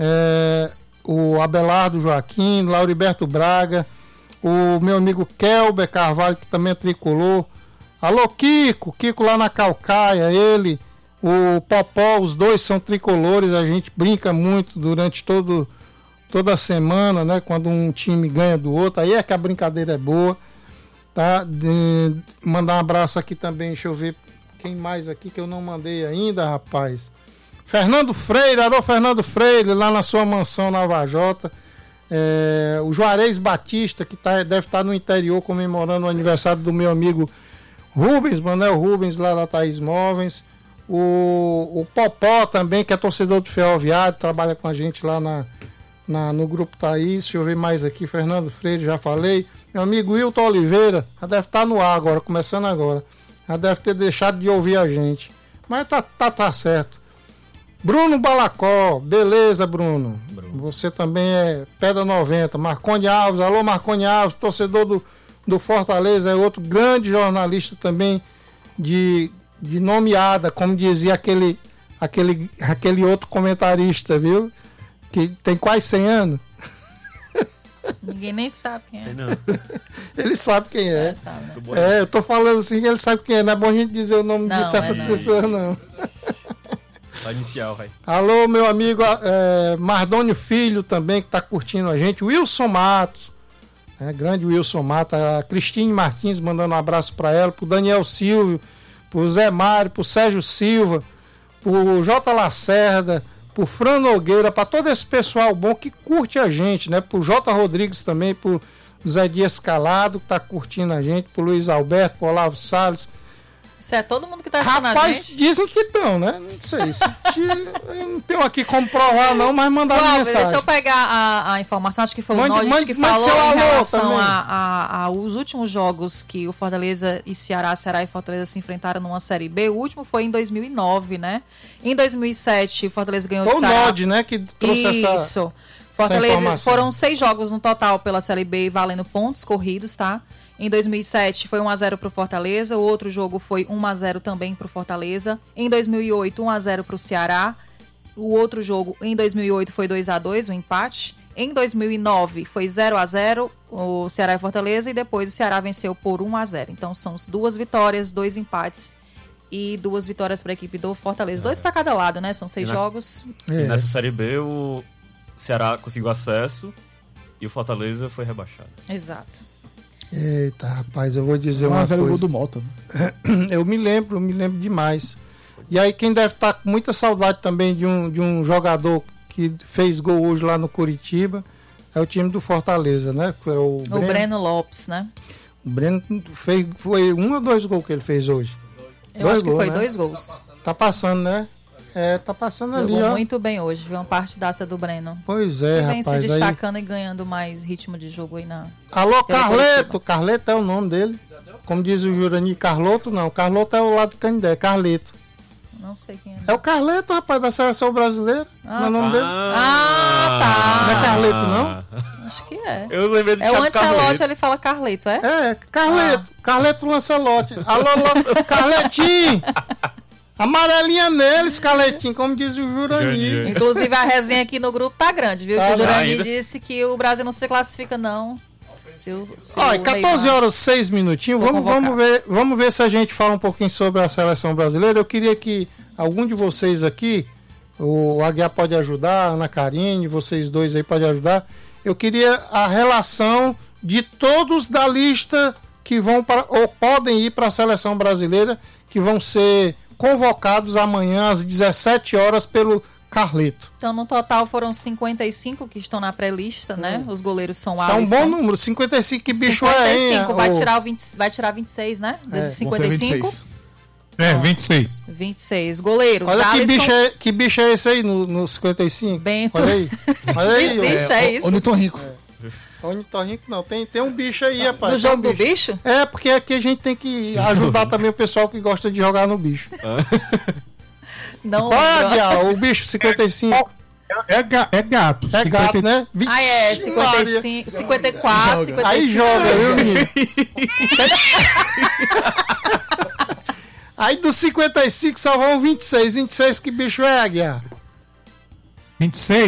o Abelardo Joaquim, Lauriberto Braga, o meu amigo Kelber Carvalho, que também é tricolor. Alô, Kiko lá na Calcaia, ele, o Popó, os dois são tricolores, a gente brinca muito durante toda a semana, né? Quando um time ganha do outro, aí é que a brincadeira é boa, tá? Mandar um abraço aqui também, deixa eu ver quem mais aqui que eu não mandei ainda, rapaz. Fernando Freire, alô Fernando Freire, lá na sua mansão na Vajota. O Juarez Batista, que deve estar no interior comemorando o aniversário do meu amigo Rubens, Manuel Rubens, lá da Thaís Móveis. O Popó também, que é torcedor do Ferroviário, trabalha com a gente lá no Grupo Thaís. Deixa eu ver mais aqui, Fernando Freire, já falei. Meu amigo Wilton Oliveira, já deve estar no ar agora, começando agora. Já deve ter deixado de ouvir a gente. Mas tá certo. Bruno Balacó, beleza, Bruno. Você também é Pedra 90. Marconi Alves, alô Marconi Alves, torcedor do Fortaleza, é outro grande jornalista também de nomeada, como dizia aquele outro comentarista, viu? Que tem quase 100 anos. Ninguém nem sabe quem é. Não. Ele sabe quem é. Sabe, né? Eu tô falando assim que ele sabe quem é. Não é bom a gente dizer o nome de certas pessoas, não. Vai inicial, vai. Alô, meu amigo Mardônio Filho também, que tá curtindo a gente. Wilson Matos. Grande Wilson Matos. A Cristine Martins mandando um abraço para ela. Pro Daniel Silvio. Pro Zé Mário. Pro Sérgio Silva. Pro J. Lacerda. Pro Fran Nogueira. Para todo esse pessoal bom que curte a gente, né? Pro J. Rodrigues também. Pro Zé Dias Calado, que tá curtindo a gente. Pro Luiz Alberto. Pro Olavo Salles. Isso é todo mundo que tá assistindo a gente? Rapaz, dizem que estão, né? Não sei. Eu não tenho aqui como provar, não, mas mandaram mensagem. Deixa eu pegar a informação, acho que foi o Nodis que falou em relação aos últimos jogos que o Fortaleza e Ceará e Fortaleza se enfrentaram numa Série B. O último foi em 2009, né? Em 2007, o Fortaleza ganhou do Ceará. Foi o Nod, né? Que trouxe Isso. Fortaleza, foram 6 jogos no total pela Série B, valendo pontos corridos, tá? Em 2007 foi 1-0 para o Fortaleza, o outro jogo foi 1-0 também para o Fortaleza. Em 2008, 1-0 para o Ceará. O outro jogo em 2008 foi 2-2, um empate. Em 2009 foi 0-0 o Ceará e Fortaleza e depois o Ceará venceu por 1-0. Então são 2 vitórias, 2 empates e 2 vitórias para a equipe do Fortaleza. 2 para cada lado, né? São 6 jogos. Nessa Série B o Ceará conseguiu acesso e o Fortaleza foi rebaixado. Exato. Eita, rapaz, eu vou dizer uma coisa. 1-0 o gol do Mota. Eu me lembro demais. E aí quem deve estar com muita saudade também de um jogador que fez gol hoje lá no Curitiba é o time do Fortaleza, né? Foi o Breno Lopes, né? O Breno foi 1 ou 2 gols que ele fez hoje? Eu acho que foi 2 gols. Tá passando, né? Tá passando ali, Jogou ó. muito bem hoje, viu? Uma partidaça do Breno. Pois é, rapaz. Vem se destacando aí... e ganhando mais ritmo de jogo aí na... Alô, Carleto! Carleto é o nome dele. Como diz o Jurani, Carloto não. Carloto é o lado de Canindé, Carleto. Não sei quem é. É o Carleto, rapaz, da seleção brasileira. Não é o nome dele? Tá. Não é Carleto, não? Acho que é. Eu lembrei do o Ancelotti, ele fala Carleto, é? É, Carleto. Carleto Lancelotti. Alô, Carletinho! Amarelinha neles, Carletinho, como diz o Jurani. Inclusive a resenha aqui no grupo tá grande, viu? Que o Jurani disse que o Brasil não se classifica, não. Olha, 14 horas 6 minutinhos. Vamos ver se a gente fala um pouquinho sobre a seleção brasileira. Eu queria que algum de vocês aqui, o Aguiar pode ajudar, a Ana Karine, vocês dois aí podem ajudar. Eu queria a relação de todos da lista que vão ou podem ir para a seleção brasileira, que vão ser convocados amanhã às 17 horas pelo Carleto. Então, no total foram 55 que estão na pré-lista, né? Os goleiros são Alisson. É um bom número, 55, que bicho 55, vai tirar 26, né? Desses 55. 26. 26. Goleiros. Olha Alisson... que bicho é esse aí no 55? Bento. Olha aí. Existe, é isso. Ornitorrinco. Ornitorrinco não, tem um bicho aí, rapaz. No jogo do bicho? É, porque aqui a gente tem que ajudar também o pessoal que gosta de jogar no bicho. Não. Olha, o bicho 55. É gato. É gato, né? 55, 54, 55. Aí joga, viu, menino? Aí dos 55 só vão 26. 26 que bicho é, Aguiar? 26?